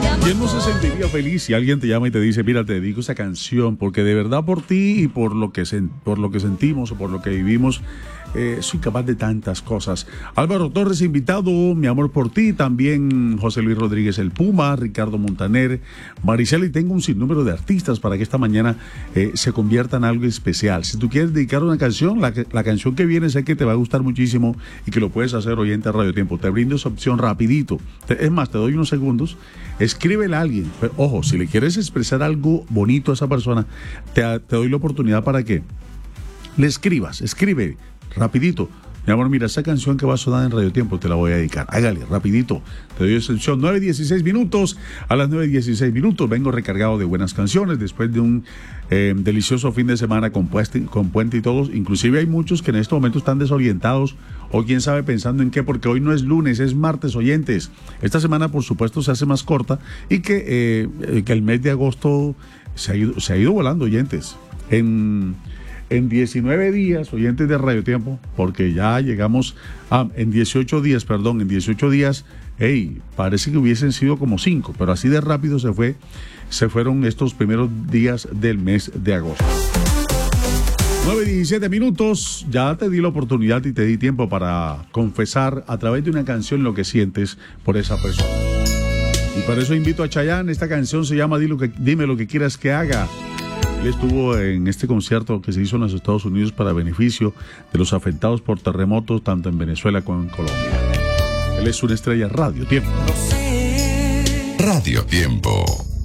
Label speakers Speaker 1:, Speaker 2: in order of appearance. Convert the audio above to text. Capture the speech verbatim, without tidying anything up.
Speaker 1: ¿Quién no se sentiría feliz si alguien te llama y te dice, mira, te dedico esa canción porque de verdad por ti y por lo que, sen- por lo que sentimos o por lo que vivimos, eh, soy capaz de tantas cosas? Álvaro Torres invitado, Mi amor por ti, también José Luis Rodríguez el Puma, Ricardo Montaner, Maricela, y tengo un sinnúmero de artistas para que esta mañana eh, se convierta en algo especial. Si tú quieres dedicar una canción, la, que- la canción que viene sé que te va a gustar muchísimo y que lo puedes hacer oyente a Radio Tiempo. Te brindo esa opción rapidito. Te- es más, te doy unos segundos. Escríbele a alguien. Pero, ojo, si le quieres expresar algo bonito a esa persona, te, te doy la oportunidad para que le escribas. Escribe rapidito. Mi amor, mira, esa canción que va a sonar en Radio Tiempo te la voy a dedicar. Hágale, rapidito. Te doy esa opción. nueve dieciséis minutos. A las nueve dieciséis minutos vengo recargado de buenas canciones después de un eh, delicioso fin de semana con, pueste, con puente y todos. Inclusive hay muchos que en este momento están desorientados o quién sabe pensando en qué, porque hoy no es lunes, es martes, oyentes. Esta semana, por supuesto, se hace más corta y que, eh, que el mes de agosto se ha ido, se ha ido volando, oyentes. En... En diecinueve días, oyentes de Radio Tiempo, porque ya llegamos a, en dieciocho días, perdón, en dieciocho días, hey, parece que hubiesen sido como cinco, pero así de rápido se fue, se fueron estos primeros días del mes de agosto. nueve diecisiete minutos, ya te di la oportunidad y te di tiempo para confesar a través de una canción lo que sientes por esa persona. Y para eso invito a Chayanne, esta canción se llama Dime lo que, dime lo que quieras que haga. Él estuvo en este concierto que se hizo en los Estados Unidos para beneficio de los afectados por terremotos tanto en Venezuela como en Colombia. Él es una estrella Radio Tiempo.
Speaker 2: Radio Tiempo.